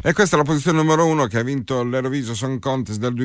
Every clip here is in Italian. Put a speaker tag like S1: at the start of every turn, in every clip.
S1: E questa è la posizione numero 1 che ha vinto l'Eurovision Song Contest del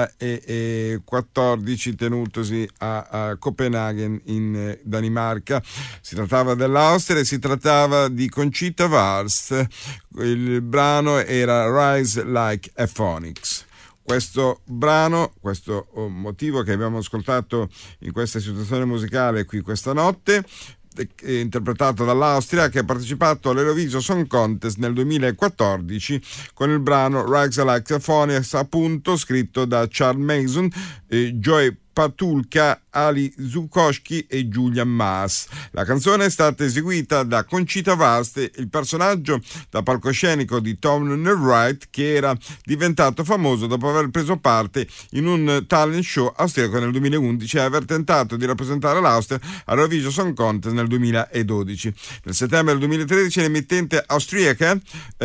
S1: 2014 tenutosi a Copenaghen in Danimarca. Si trattava dell'Austria e si trattava di Conchita Wurst. Il brano era Rise Like a Phoenix. Questo brano, questo motivo che abbiamo ascoltato in questa situazione musicale qui questa notte, interpretato dall'Austria, che ha partecipato all'Eurovision Song Contest nel 2014 con il brano Rise Like a Phoenix, appunto scritto da Charles Mason, Joy Patulka, Ali Zukoski e Julian Maas. La canzone è stata eseguita da Conchita Wurst, il personaggio da palcoscenico di Tom Wright, che era diventato famoso dopo aver preso parte in un talent show austriaco nel 2011 e aver tentato di rappresentare l'Austria all'Eurovision Song Contest nel 2012. Nel settembre del 2013 l'emittente austriaca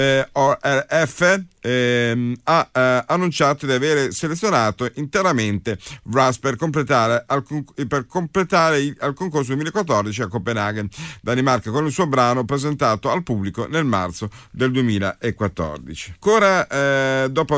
S1: ORF ha annunciato di avere selezionato interamente Wurst per completare al concorso 2014 a Copenaghen, Danimarca, con il suo brano presentato al pubblico nel marzo del 2014. Ancora, dopo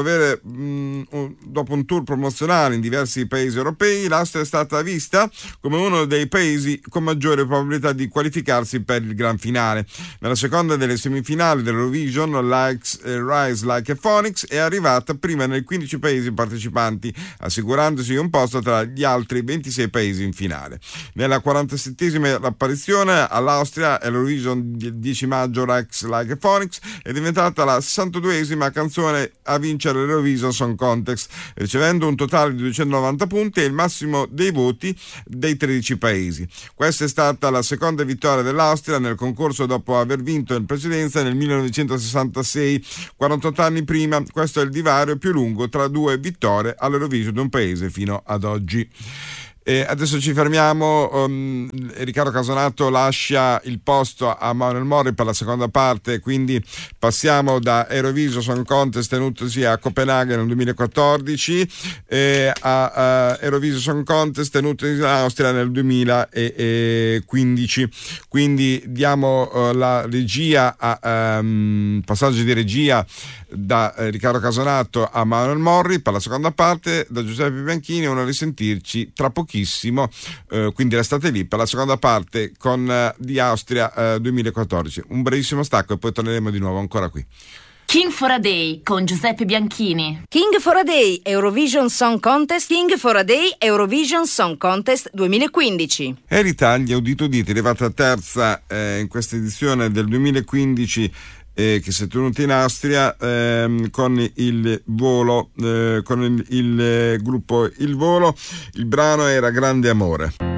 S1: un tour promozionale in diversi paesi europei, l'Austria è stata vista come uno dei paesi con maggiore probabilità di qualificarsi per il gran finale. Nella seconda delle semifinali dell'Eurovision, Rise Like a Phoenix è arrivata prima nei 15 paesi partecipanti, assicurandosi un posto tra gli altri 26 paesi in finale. Nella 47esima apparizione all'Austria, l'Eurovision 10 maggio, Rise Like a Phoenix è diventata la 62esima canzone a vincere l'Eurovision Song Contest, ricevendo un totale di 290 punti e il massimo dei voti dei 13 paesi. Questa è stata la seconda vittoria dell'Austria nel concorso dopo aver vinto in precedenza nel 1966, 48 anni prima. Questo è il divario più lungo tra due vittorie all'Eurovision di un paese fino ad oggi. E adesso ci fermiamo. Riccardo Casonato lascia il posto a Manuel Morri per la seconda parte, quindi passiamo da Eurovision Song Contest tenutosi a Copenaghen nel 2014 a Eurovision Song Contest tenutosi in Austria nel 2015. Quindi diamo la regia passaggio di regia da Riccardo Casonato a Manuel Morri per la seconda parte, da Giuseppe Bianchini. Una risentirci tra pochissimo, quindi restate lì per la seconda parte con di Austria 2014. Un brevissimo stacco e poi torneremo di nuovo ancora qui.
S2: King for a Day con Giuseppe Bianchini.
S3: King for a Day Eurovision Song Contest. King for a Day Eurovision Song Contest 2015.
S1: E l'Italia, udite udite, è arrivata terza in questa edizione del 2015 che si è tenuta in Austria con il volo, con il gruppo Il Volo. Il brano era Grande Amore.